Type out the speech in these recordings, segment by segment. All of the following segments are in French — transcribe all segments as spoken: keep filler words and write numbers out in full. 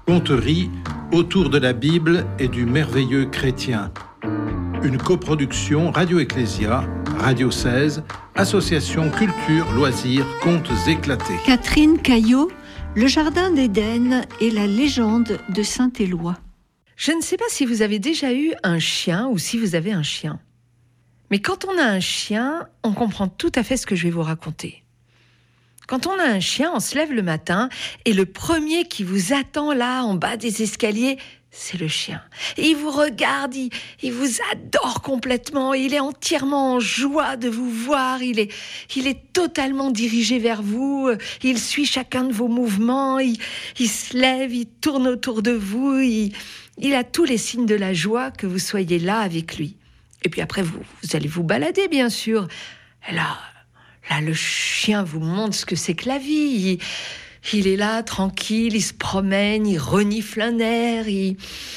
Conterie autour de la Bible et du merveilleux chrétien. Une coproduction Radio Ecclésia, Radio seize, Association Culture, Loisirs, Contes éclatés. Catherine Caillot, Le Jardin d'Éden et la légende de Saint-Éloi. Je ne sais pas si vous avez déjà eu un chien ou si vous avez un chien. Mais quand on a un chien, on comprend tout à fait ce que je vais vous raconter. Quand on a un chien, on se lève le matin et le premier qui vous attend là, en bas des escaliers, c'est le chien. Et il vous regarde, il, il vous adore complètement, il est entièrement en joie de vous voir, il est, il est totalement dirigé vers vous, il suit chacun de vos mouvements, il, il se lève, il tourne autour de vous, il, il a tous les signes de la joie que vous soyez là avec lui. Et puis après, vous, vous allez vous balader, bien sûr. Et là, là, le chien vous montre ce que c'est que la vie. Il, il est là, tranquille, il se promène, il renifle un air, il,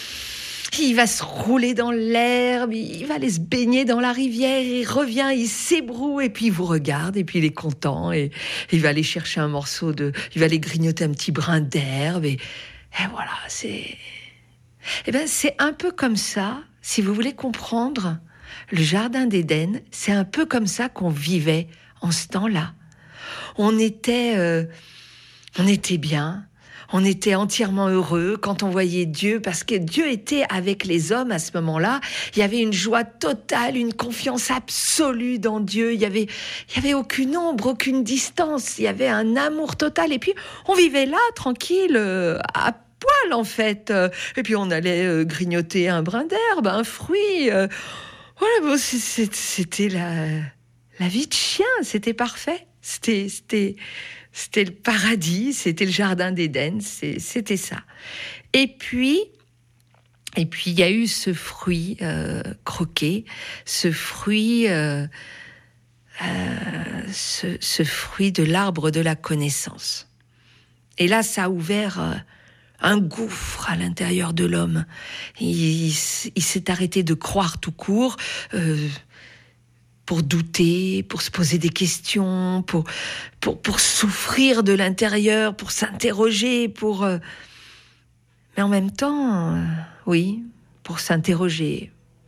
il va se rouler dans l'herbe, il va aller se baigner dans la rivière, il revient, il s'ébroue, et puis il vous regarde, et puis il est content, et il va aller chercher un morceau de... Il va aller grignoter un petit brin d'herbe, et, et voilà, c'est... Eh ben, c'est un peu comme ça, si vous voulez comprendre... Le Jardin d'Éden, c'est un peu comme ça qu'on vivait en ce temps-là. On était, euh, on était bien, on était entièrement heureux quand on voyait Dieu, parce que Dieu était avec les hommes à ce moment-là. Il y avait une joie totale, une confiance absolue dans Dieu. Il y avait, il y avait aucune ombre, aucune distance. Il y avait un amour total. Et puis, on vivait là, tranquille, euh, à poil en fait. Et puis, on allait euh, grignoter un brin d'herbe, un fruit... Euh, Voilà, bon, c'était la, la vie de chien, c'était parfait. C'était, c'était, c'était le paradis, c'était le Jardin d'Éden, c'était ça. Et puis, et puis il y a eu ce fruit euh, croqué, ce fruit, euh, euh, ce, ce fruit de l'arbre de la connaissance. Et là, ça a ouvert... Euh, un gouffre à l'intérieur de l'homme. Il, il, il s'est arrêté de croire tout court, euh, pour douter, pour se poser des questions, pour, pour, pour souffrir de l'intérieur, pour s'interroger, pour... Euh, mais en même temps, euh, oui, pour s'interroger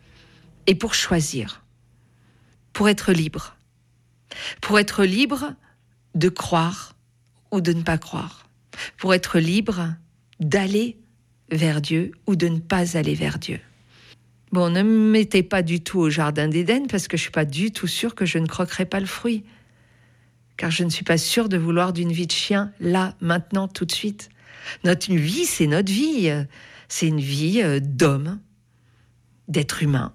et pour choisir, pour être libre. Pour être libre de croire ou de ne pas croire. Pour être libre... d'aller vers Dieu ou de ne pas aller vers Dieu. Bon, ne me mettez pas du tout au Jardin d'Éden parce que je ne suis pas du tout sûre que je ne croquerai pas le fruit. Car je ne suis pas sûre de vouloir d'une vie de chien là, maintenant, tout de suite. Notre vie, c'est notre vie. C'est une vie d'homme, d'être humain.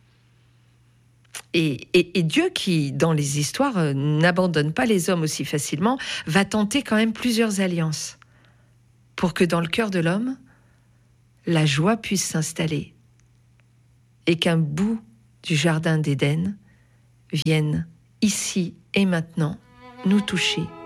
Et, et, et Dieu qui, dans les histoires, n'abandonne pas les hommes aussi facilement, va tenter quand même plusieurs alliances. Pour que dans le cœur de l'homme, la joie puisse s'installer et qu'un bout du Jardin d'Éden vienne ici et maintenant nous toucher